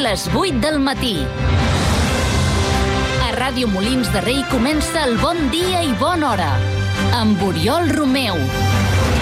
les 8 del matí. A Ràdio Molins de Rei comença el Bon Dia i Bona Hora, amb Oriol Romeu.